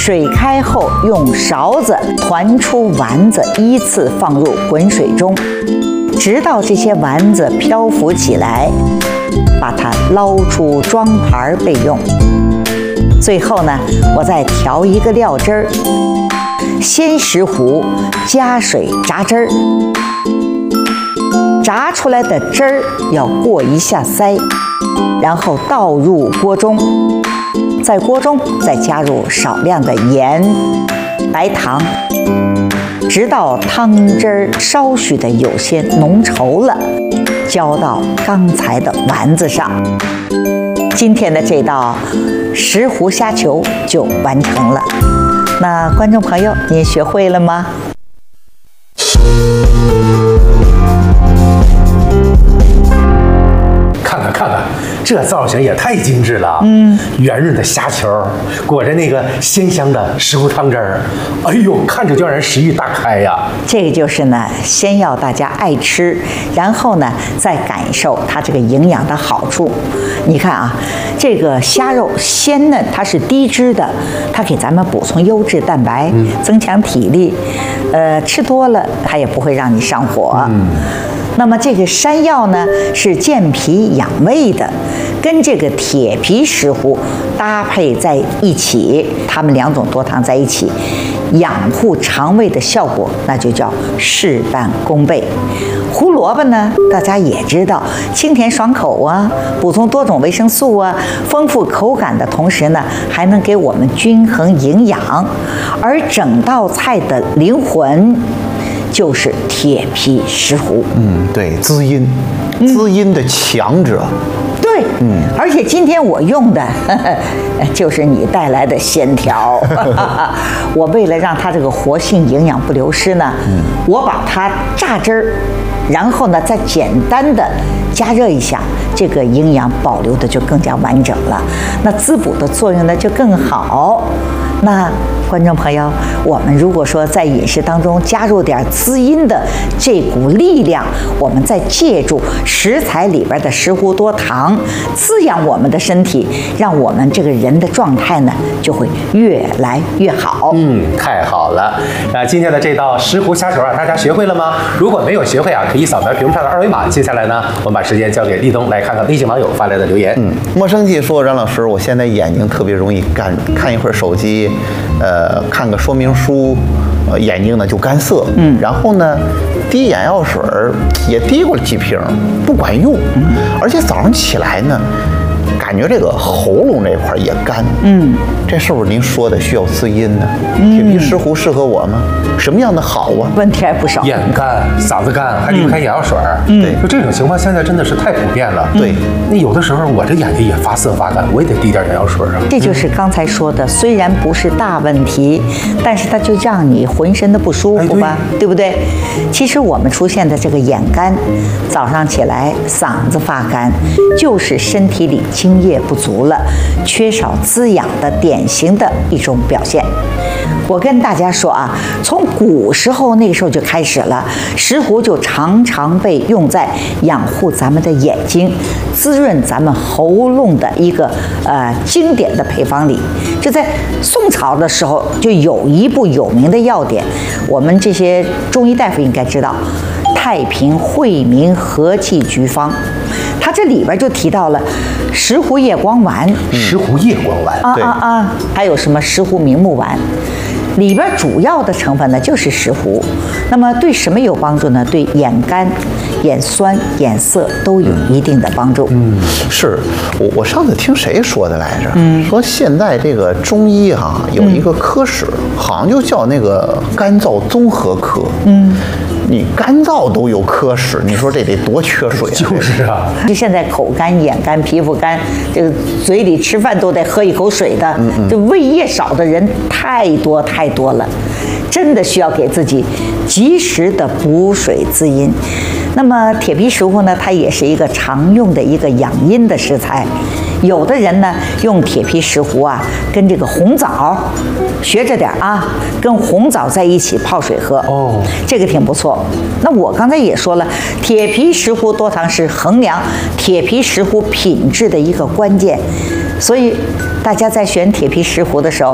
水开后，用勺子团出丸子，依次放入滚水中，直到这些丸子漂浮起来，把它捞出装盘备用。最后呢，我再调一个料汁儿，先石斛加水炸汁儿，炸出来的汁儿要过一下筛，然后倒入锅中，在锅中再加入少量的盐、白糖，直到汤汁儿稍许的有些浓稠了，浇到刚才的丸子上。今天的这道石斛虾球就完成了。那观众朋友，您学会了吗？ 看看，这造型也太精致了。圆润的虾球，裹着那个鲜香的石斛汤汁儿，哎呦，看着就让人食欲大开呀。 这个就是呢，先要大家爱吃，然后呢再感受它这个营养的好处。你看啊，这个虾肉鲜嫩，它是低脂的，它给咱们补充优质蛋白，增强体力。吃多了它也不会让你上火。那么这个山药呢是健脾养胃的，跟这个铁皮石斛搭配在一起，它们两种多糖在一起，养护肠胃的效果那就叫事半功倍。胡萝卜呢，大家也知道，清甜爽口啊，补充多种维生素啊，丰富口感的同时呢，还能给我们均衡营养。而整道菜的灵魂就是铁皮石斛。 对，滋阴，滋阴的强者。 对，而且今天我用的就是你带来的鲜条。我为了让它这个活性营养不流失呢，我把它榨汁儿，然后呢再简单的加热一下，这个营养保留的就更加完整了，那滋补的作用呢就更好。那观众朋友，我们如果说在饮食当中加入点滋阴的这股力量，我们再借助食材里边的石斛多糖，滋养我们的身体，让我们这个人的状态呢就会越来越好。 太好了。那今天的这道石斛虾球啊，大家学会了吗？如果没有学会啊，可以扫描屏幕上的二维码。接下来呢，我们把时间交给立冬，来看看微信网友发来的留言。 莫生记说，冉老师，我现在眼睛特别容易干，看一会儿手机，看个说明书，眼睛呢就干涩。然后呢，滴眼药水也滴过了几瓶，不管用。而且早上起来呢，感觉这个喉咙这块也干。这是不是您说的需要滋阴呢？铁皮石斛适合我吗？什么样的好啊？ 问题还不少， 眼干、嗓子干，还离不开眼药水。 对， 就这种情况现在真的是太普遍了。 对， 那有的时候我这眼睛也发涩发干，我也得滴点眼药水啊。 这就是刚才说的，虽然不是大问题，但是它就让你浑身的不舒服吧，对不对？其实我们出现的这个眼干，早上起来嗓子发干，就是身体里津液不足了，缺少滋养的典型的一种表现。我跟大家说啊，从古时候那个时候就开始了，石斛就常常被用在养护咱们的眼睛、滋润咱们喉咙的一个经典的配方里。就在宋朝的时候，就有一部有名的药典，我们这些中医大夫应该知道，《太平惠民和气局方》。它这里边就提到了石斛叶光丸、 石斛叶光丸， 还有什么石斛明目丸，里边主要的成分呢就是石斛。那么对什么有帮助呢？对眼干、眼酸、眼涩都有一定的帮助。 是我上次听谁说的来着？说现在这个中医有一个科室，好像就叫那个干燥综合科。你干燥都有科室，你说这得多缺水啊！ 就是啊， 就现在口干、眼干、皮肤干，这个嘴里吃饭都得喝一口水的，这胃液少的人太多太多了，真的需要给自己及时的补水滋阴。那么铁皮石斛呢，它也是一个常用的一个养阴的食材。有的人呢用铁皮石斛啊，跟这个红枣学着点啊，跟红枣在一起泡水喝，这个挺不错。那我刚才也说了，铁皮石斛多糖是衡量铁皮石斛品质的一个关键，所以大家在选铁皮石斛的时候，